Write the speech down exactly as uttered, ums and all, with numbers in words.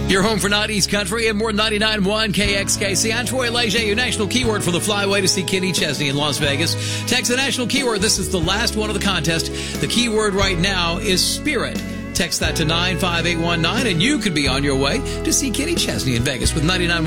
Your home for nineties country and more ninety-nine point one K X K C. I'm Troy Leger, your national keyword for the flyway to see Kenny Chesney in Las Vegas. Text the national keyword. This is the last one of the contest. The keyword right now is spirit. Text that to nine five eight one nine and you could be on your way to see Kenny Chesney in Vegas with ninety-nine point one